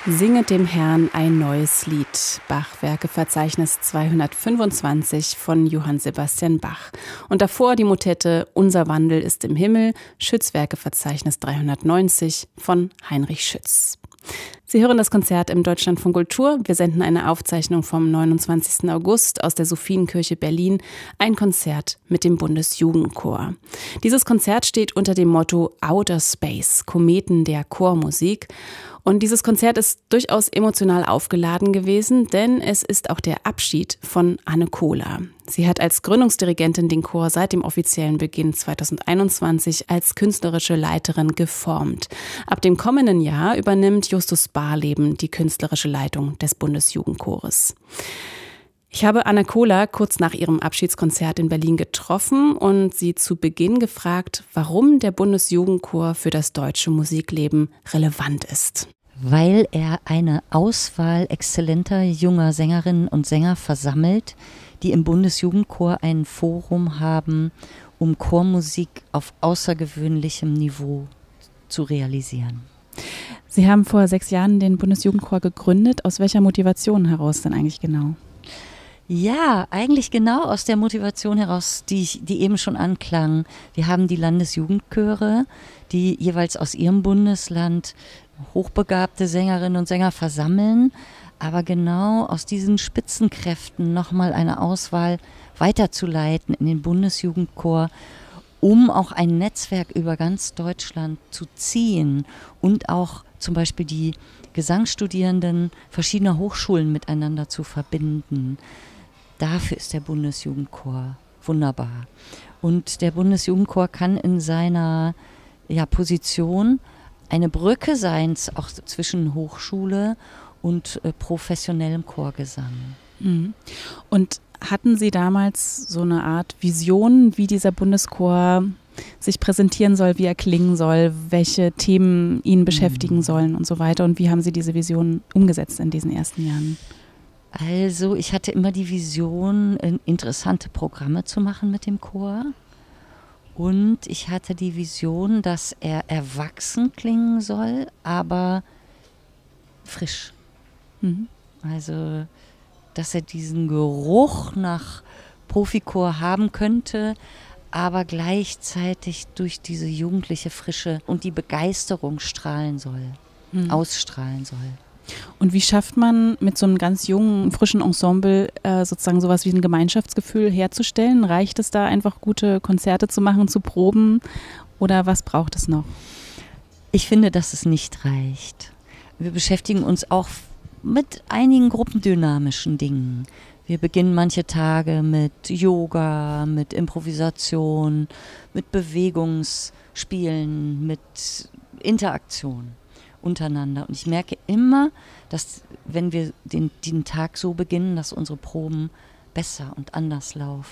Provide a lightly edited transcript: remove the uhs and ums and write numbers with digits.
Singet dem Herrn ein neues Lied. Bach-Werkeverzeichnis 225 von Johann Sebastian Bach. Und davor die Motette Unser Wandel ist im Himmel, Schütz-Werkeverzeichnis 390 von Heinrich Schütz. Sie hören das Konzert im Deutschlandfunk Kultur. Wir senden eine Aufzeichnung vom 29. August aus der Sophienkirche Berlin. Ein Konzert mit dem Bundesjugendchor. Dieses Konzert steht unter dem Motto Outer Space, Kometen der Chormusik. Und dieses Konzert ist durchaus emotional aufgeladen gewesen, denn es ist auch der Abschied von Anne Kohler. Sie hat als Gründungsdirigentin den Chor seit dem offiziellen Beginn 2021 als künstlerische Leiterin geformt. Ab dem kommenden Jahr übernimmt Justus Barleben die künstlerische Leitung des Bundesjugendchores. Ich habe Anne Kohler kurz nach ihrem Abschiedskonzert in Berlin getroffen und sie zu Beginn gefragt, warum der Bundesjugendchor für das deutsche Musikleben relevant ist. Weil er eine Auswahl exzellenter junger Sängerinnen und Sänger versammelt, die im Bundesjugendchor ein Forum haben, um Chormusik auf außergewöhnlichem Niveau zu realisieren. Sie haben vor 6 Jahren den Bundesjugendchor gegründet. Aus welcher Motivation heraus denn eigentlich genau? Ja, eigentlich genau aus der Motivation heraus, die eben schon anklang. Wir haben die Landesjugendchöre, die jeweils aus ihrem Bundesland hochbegabte Sängerinnen und Sänger versammeln, aber genau aus diesen Spitzenkräften nochmal eine Auswahl weiterzuleiten in den Bundesjugendchor, um auch ein Netzwerk über ganz Deutschland zu ziehen und auch zum Beispiel die Gesangsstudierenden verschiedener Hochschulen miteinander zu verbinden. Dafür ist der Bundesjugendchor wunderbar. Und der Bundesjugendchor kann in seiner Position eine Brücke sein, auch zwischen Hochschule und professionellem Chorgesang. Und hatten Sie damals so eine Art Vision, wie dieser Bundeschor sich präsentieren soll, wie er klingen soll, welche Themen ihn beschäftigen sollen und so weiter? Und wie haben Sie diese Vision umgesetzt in diesen ersten Jahren? Also ich hatte immer die Vision, interessante Programme zu machen mit dem Chor. Und ich hatte die Vision, dass er erwachsen klingen soll, aber frisch. Also, dass er diesen Geruch nach Profichor haben könnte, aber gleichzeitig durch diese jugendliche Frische und die Begeisterung strahlen soll, ausstrahlen soll. Und wie schafft man mit so einem ganz jungen, frischen Ensemble sozusagen sowas wie ein Gemeinschaftsgefühl herzustellen? Reicht es da einfach, gute Konzerte zu machen, zu proben? Oder was braucht es noch? Ich finde, dass es nicht reicht. Wir beschäftigen uns auch mit einigen gruppendynamischen Dingen. Wir beginnen manche Tage mit Yoga, mit Improvisation, mit Bewegungsspielen, mit Interaktion untereinander. Und ich merke immer, dass wenn wir den Tag so beginnen, dass unsere Proben besser und anders laufen.